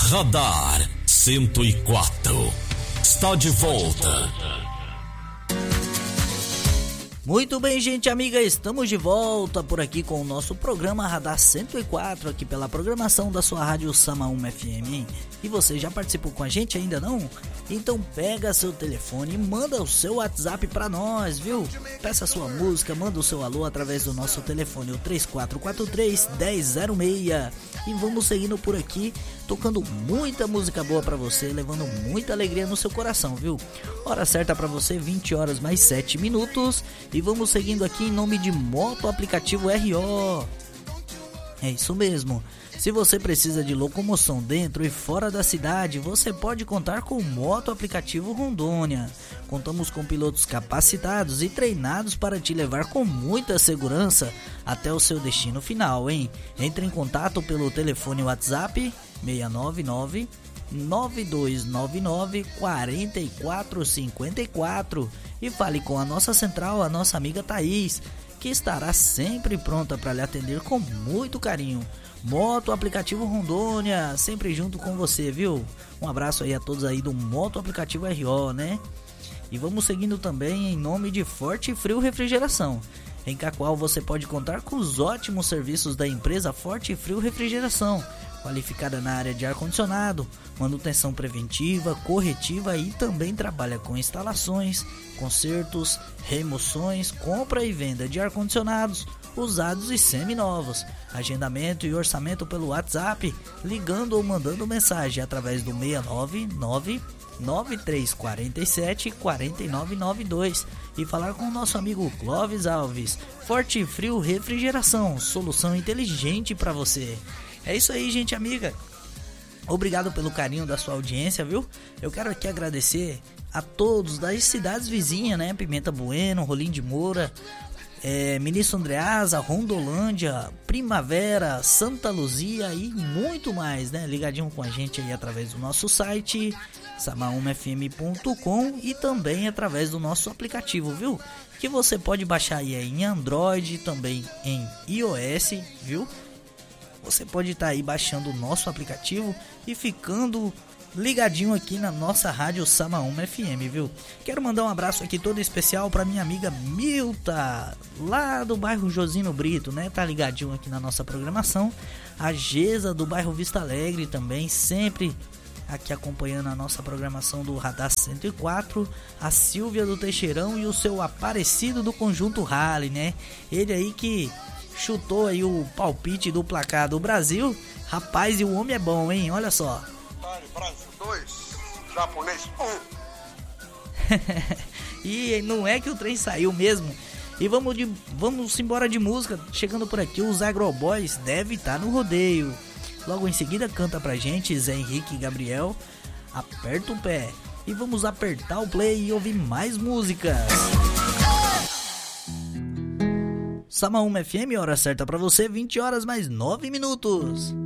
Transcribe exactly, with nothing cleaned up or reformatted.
Radar cento e quatro está de volta. Muito bem, gente amiga, estamos de volta por aqui com o nosso programa Radar cento e quatro, aqui pela programação da sua rádio Sama um F M, hein? E você já participou com a gente ainda não? Então pega seu telefone e manda o seu WhatsApp pra nós, viu? Peça sua música, manda o seu alô através do nosso telefone, o três quatro quatro três, um zero zero seis. E vamos seguindo por aqui, tocando muita música boa pra você, levando muita alegria no seu coração, viu? Hora certa pra você, vinte horas mais sete minutos. E vamos seguindo aqui em nome de Moto Aplicativo R O. É isso mesmo. Se você precisa de locomoção dentro e fora da cidade, você pode contar com o Moto Aplicativo Rondônia. Contamos com pilotos capacitados e treinados para te levar com muita segurança até o seu destino final, hein? Entre em contato pelo telefone WhatsApp seis nove nove, nove dois nove nove, quatro quatro cinco quatro e fale com a nossa central, a nossa amiga Thaís, que estará sempre pronta para lhe atender com muito carinho. Moto Aplicativo Rondônia, sempre junto com você, viu? Um abraço aí a todos aí do Moto Aplicativo R O, né? E vamos seguindo também em nome de Forte Frio Refrigeração, em Cacoal você pode contar com os ótimos serviços da empresa Forte Frio Refrigeração, qualificada na área de ar-condicionado, manutenção preventiva, corretiva e também trabalha com instalações, consertos, remoções, compra e venda de ar-condicionados, usados e seminovos. Agendamento e orçamento pelo WhatsApp, ligando ou mandando mensagem através do seis nove nove, nove três quatro sete, quatro nove nove dois e falar com o nosso amigo Clóvis Alves. Forte Frio Refrigeração, solução inteligente para você. É isso aí, gente amiga. Obrigado pelo carinho da sua audiência, viu? Eu quero aqui agradecer a todos das cidades vizinhas, né? Pimenta Bueno, Rolim de Moura, é, Ministro Andreasa, Rondolândia, Primavera, Santa Luzia e muito mais, né? Ligadinho com a gente aí através do nosso site sama um f m ponto com e também através do nosso aplicativo, viu? Que você pode baixar aí em Android, também em iOS, viu? Você pode estar aí baixando o nosso aplicativo e ficando ligadinho aqui na nossa rádio Sama um F M, viu? Quero mandar um abraço aqui todo especial para minha amiga Milta, lá do bairro Josino Brito, né? Tá ligadinho aqui na nossa programação. A Geza do bairro Vista Alegre também, sempre aqui acompanhando a nossa programação do Radar cento e quatro. A Silvia do Teixeirão e o seu Aparecido do Conjunto Rally, né? Ele aí que chutou aí o palpite do placar do Brasil. Rapaz, e o homem é bom, hein? Olha só. Brasil dois, japonês um. E não é que o trem saiu mesmo. E vamos, de, vamos embora de música. Chegando por aqui, os Agroboys deve estar no rodeio. Logo em seguida canta pra gente Zé Henrique e Gabriel, Aperta o Pé. E vamos apertar o play e ouvir mais músicas. Sama um F M, hora certa pra você, vinte horas mais nove minutos.